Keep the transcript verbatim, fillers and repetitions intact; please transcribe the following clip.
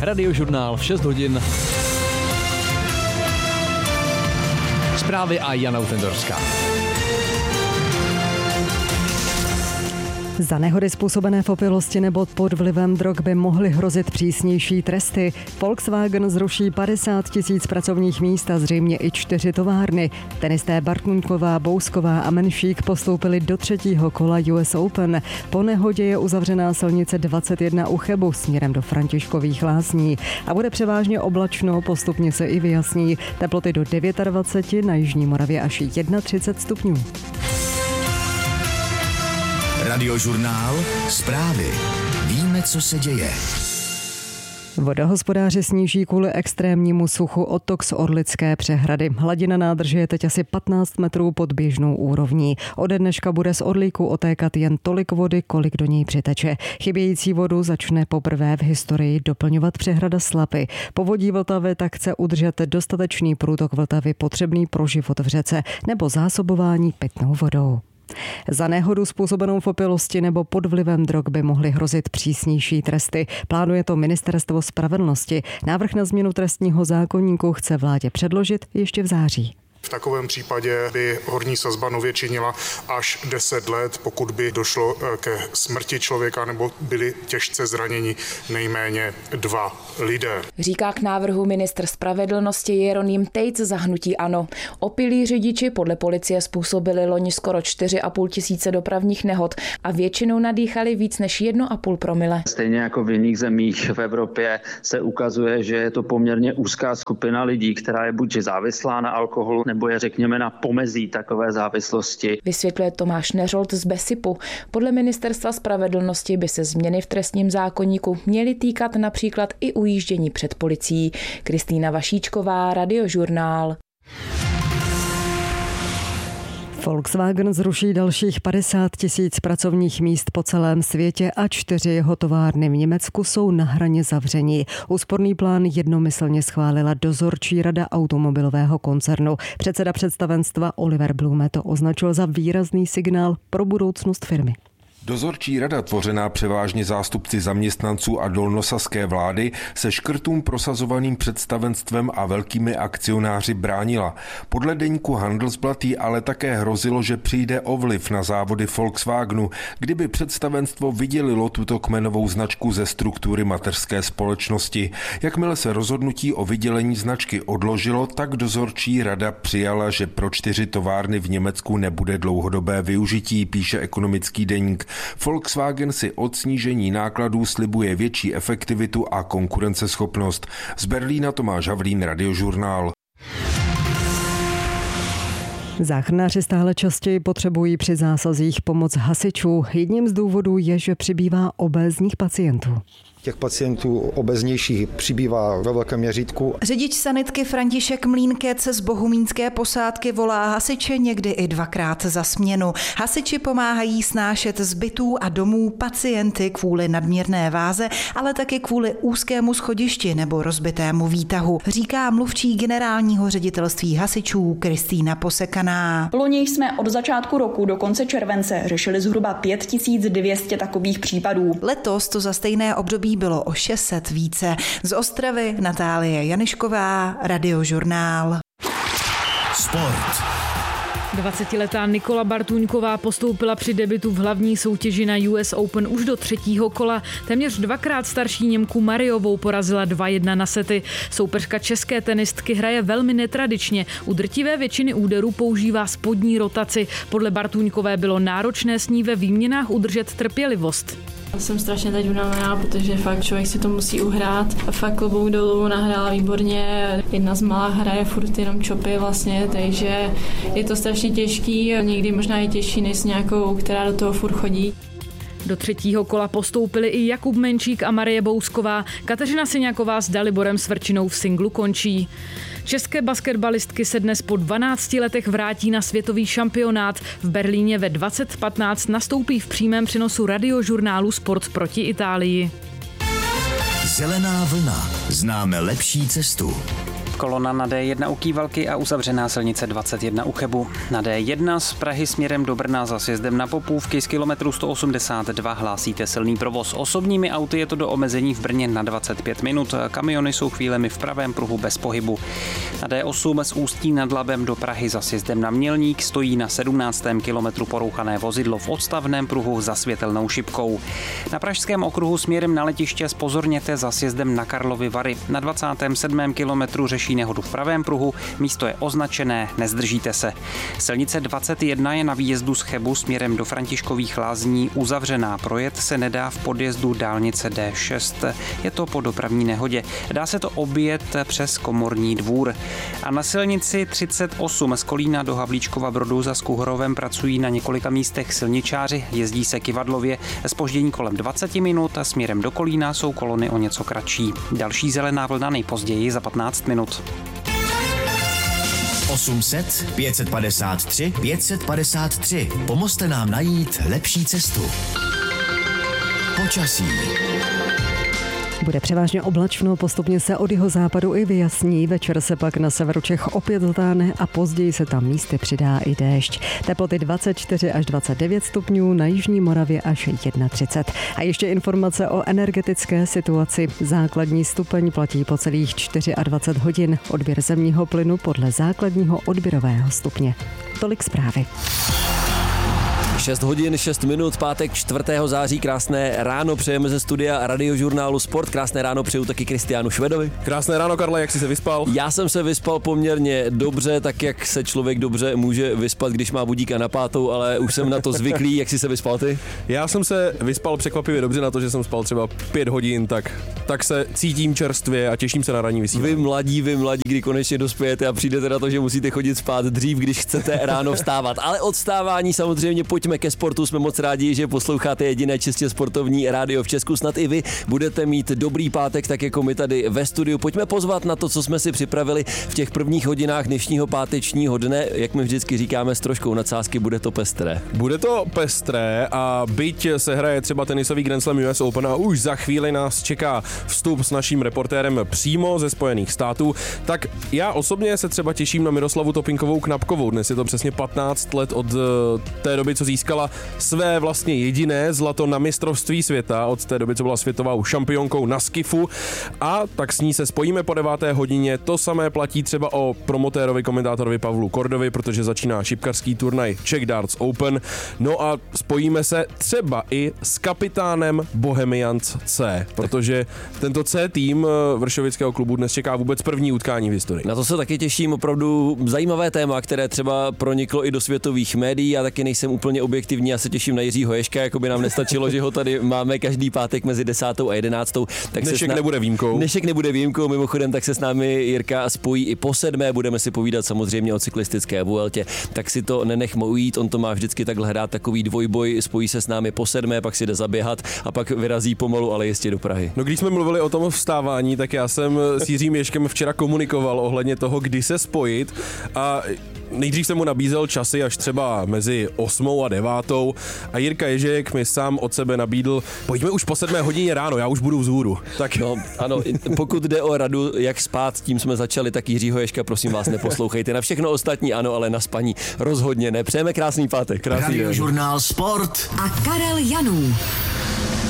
Radiožurnál v šest hodin. Zprávy a Jana Utendorská. Za nehody způsobené v opilosti nebo pod vlivem drog by mohly hrozit přísnější tresty. Volkswagen zruší padesát tisíc pracovních míst a zřejmě i čtyři továrny. Tenisté Bartůňková, Bousková a Menšík postoupili do třetího kola U S Open. Po nehodě je uzavřená silnice dvacet jedna u Chebu směrem do Františkových Lázní. A bude převážně oblačno, postupně se i vyjasní. Teploty do dvacet devět, na jižní Moravě až třicet jedna stupňů. Radiožurnál, zprávy. Víme, co se děje. Vodohospodáři sníží kvůli extrémnímu suchu odtok z Orlické přehrady. Hladina nádrže je teď asi patnáct metrů pod běžnou úrovní. Ode dneška bude z Orlíku otékat jen tolik vody, kolik do něj přiteče. Chybějící vodu začne poprvé v historii doplňovat přehrada Slapy. Povodí Vltavy tak chce udržet dostatečný průtok Vltavy potřebný pro život v řece nebo zásobování pitnou vodou. Za nehodu způsobenou v opilosti nebo pod vlivem drog by mohly hrozit přísnější tresty. Plánuje to Ministerstvo spravedlnosti. Návrh na změnu trestního zákoníku chce vládě předložit ještě v září. V takovém případě by horní sazba nově činila až deset let, pokud by došlo ke smrti člověka nebo byli těžce zraněni nejméně dva lidé. Říká k návrhu ministr spravedlnosti Jeroným Tejc za hnutí ANO. Opilí řidiči podle policie způsobili loni skoro čtyři a půl tisíce dopravních nehod a většinou nadýchali víc než jedno a půl promile. Stejně jako v jiných zemích v Evropě se ukazuje, že je to poměrně úzká skupina lidí, která je buď závislá na alkoholu, nebo je řekněme na pomezí takové závislosti. Vysvětluje Tomáš Neřolt z Besipu. Podle Ministerstva spravedlnosti by se změny v trestním zákoníku měly týkat například i ujíždění před policií. Kristýna Vašíčková, Radiožurnál. Volkswagen zruší dalších padesát tisíc pracovních míst po celém světě a čtyři jeho továrny v Německu jsou na hraně zavření. Úsporný plán jednomyslně schválila dozorčí rada automobilového koncernu. Předseda představenstva Oliver Blume to označil za výrazný signál pro budoucnost firmy. Dozorčí rada, tvořená převážně zástupci zaměstnanců a dolnosaské vlády, se škrtům prosazovaným představenstvem a velkými akcionáři bránila. Podle deníku Handelsblatt jí ale také hrozilo, že přijde o vliv na závody Volkswagenu, kdyby představenstvo vydělilo tuto kmenovou značku ze struktury mateřské společnosti. Jakmile se rozhodnutí o vydělení značky odložilo, tak dozorčí rada přijala, že pro čtyři továrny v Německu nebude dlouhodobé využití, píše ekonomický deník. Volkswagen si od snížení nákladů slibuje větší efektivitu a konkurenceschopnost. Z Berlína Tomáš Havlín, Radiožurnál. Záchranáři stále častěji potřebují při zásazích pomoc hasičů. Jedním z důvodů je, že přibývá obézních pacientů. Těch pacientů obeznějších přibývá ve velkém měřítku. Řidič sanitky František Mlínkec z bohumínské posádky volá hasiče někdy i dvakrát za směnu. Hasiči pomáhají snášet z bytů a domů pacienty kvůli nadměrné váze, ale taky kvůli úzkému schodišti nebo rozbitému výtahu, říká mluvčí generálního ředitelství hasičů Kristýna Posekaná. Loni jsme od začátku roku do konce července řešili zhruba pět tisíc dvě stě takových případů. Letos to za stejné období bylo o šest set více. Z Ostravy Natálie Janišková, Radiožurnál. Sport. dvacetiletá Nikola Bartůňková postoupila při debutu v hlavní soutěži na U S Open už do třetího kola. Téměř dvakrát starší Němku Mariovou porazila dva jedna na sety. Soupeřka české tenistky hraje velmi netradičně. U drtivé většiny úderů používá spodní rotaci. Podle Bartůňkové bylo náročné s ní ve výměnách udržet trpělivost. Jsem strašně teď unavená, protože fakt člověk si to musí uhrát. A fakt klobouk dolů, nahrála výborně. Jedna z malá hraje furt jenom čopy vlastně, takže je to strašně těžký. Někdy možná i těžší než s nějakou, která do toho furt chodí. Do třetího kola postoupili i Jakub Menšík a Marie Bousková. Kateřina Syňáková s Daliborem Svrčinou v singlu končí. České basketbalistky se dnes po dvanácti letech vrátí na světový šampionát. V Berlíně ve dvacet patnáct nastoupí v přímém přenosu Radiožurnálu Sport proti Itálii. Zelená vlna. Známe lepší cestu. Kolona na D jedna u Kývalky a uzavřená silnice dvacet jedna u Chebu. Na D jedna z Prahy směrem do Brna za sjezdem na Popůvky z kilometru sto osmdesát dva hlásíte silný provoz. Osobními auty je to do omezení v Brně na dvacet pět minut. Kamiony jsou chvílemi v pravém pruhu bez pohybu. Na D osm z Ústí nad Labem do Prahy za sjezdem na Mělník stojí na sedmnáctém kilometru porouchané vozidlo v odstavném pruhu za světelnou šipkou. Na pražském okruhu směrem na letiště zpozorněte za sjezdem na Karlovy Vary. Na dvacátém sedmém kilometru řeší nehodu v pravém pruhu, místo je označené, nezdržíte se. Silnice dvacet jedna je na výjezdu z Chebu směrem do Františkových Lázní uzavřená. Projet se nedá v podjezdu dálnice D šest. Je to po dopravní nehodě. Dá se to objet přes Komorní dvůr. A na silnici třicet osm z Kolína do Havlíčkova Brodu za Skuhorovem pracují na několika místech silničáři, jezdí se kyvadlově. Zpoždění kolem dvacet minut a směrem do Kolína jsou kolony o něco kratší. Další zelená vlna nejpozději za patnáct minut. osm set pět set padesát tři pět set padesát tři. Pomozte nám najít lepší cestu. Počasí. Bude převážně oblačno, postupně se od jihozápadu i vyjasní, večer se pak na severu Čech opět zatáhne a později se tam místy přidá i déšť. Teploty dvacet čtyři až dvacet devět stupňů, na jižní Moravě až třicet jedna. A ještě informace o energetické situaci. Základní stupeň platí po celých dvacet čtyři hodin, odběr zemního plynu podle základního odběrového stupně. Tolik zprávy. šest hodin, šest minut, pátek čtvrtého září, krásné ráno přejeme ze studia Radiožurnálu Sport, krásné ráno přeju taky Kristiánu Švedovi. Krásné ráno, Karle, jak jsi se vyspal? Já jsem se vyspal poměrně dobře, tak jak se člověk dobře může vyspat, když má budíka na pátou, ale už jsem na to zvyklý. Jak jsi se vyspal ty? Já jsem se vyspal překvapivě dobře na to, že jsem spal třeba pět hodin, tak, tak se cítím čerstvě a těším se na ranní vysílání. Vy mladí, vy mladí, kdy konečně dospějete a přijdete na to, že musíte chodit spát dřív, když chcete ráno vstávat. Ale od vstávání samozřejmě pojďme ke sportu. Jsme moc rádi, že posloucháte jediné čistě sportovní rádio v Česku. Snad i vy budete mít dobrý pátek, tak jako my tady ve studiu. Pojďme pozvat na to, co jsme si připravili v těch prvních hodinách dnešního pátečního dne. Jak my vždycky říkáme, s troškou nadsázky, bude to pestré. Bude to pestré a byť se hraje třeba tenisový Grand Slam U S Open a už za chvíli nás čeká vstup s naším reportérem přímo ze Spojených států, tak já osobně se třeba těším na Miroslavu Topinkovou Knapkovou. Dnes je to přesně patnáct let od té doby, co získala své vlastně jediné zlato na mistrovství světa, od té doby, co byla světovou šampionkou na skifu, a tak s ní se spojíme po deváté hodině. To samé platí třeba o promotérovi, komentátorovi Pavlu Kordovi, protože začíná šipkarský turnaj Czech Darts Open. No a spojíme se třeba i s kapitánem Bohemians C, protože tento C tým vršovického klubu dnes čeká vůbec první utkání v historii. Na to se taky těším, opravdu zajímavé téma, které třeba proniklo i do světových médií. Já taky nejsem úplně objektivní, já se těším na Jiřího Ježka, jako by nám nestačilo, že ho tady máme každý pátek mezi desátou a jedenáctou. Tak Dnešek se sna... nebude výjimkou. Dnešek nebude výjimkou, mimochodem, tak se s námi Jirka spojí i po sedmé, budeme si povídat samozřejmě o cyklistické Vueltě, tak si to nenechme ujít, on to má vždycky takhle hrát takový dvojboj, spojí se s námi po sedmé, pak si jde zaběhat a pak vyrazí pomalu, ale jistě do Prahy. No, když jsme mluvili o tom vstávání, tak já jsem s Jiřím Ježkem včera komunikoval ohledně toho, kdy se spojit, a nejdřív jsem mu nabízel časy až třeba mezi osmou a devátou a Jirka Ježek mi sám od sebe nabídl, pojďme už po sedmé hodině ráno, já už budu vzhůru. Tak no, ano, pokud jde o radu, jak spát, tím jsme začali, tak Jiřího Ježka, prosím vás, neposlouchejte. Na všechno ostatní ano, ale na spaní rozhodně ne. Přejeme krásný pátek. Krásný Radiožurnál Sport a Karel Janů.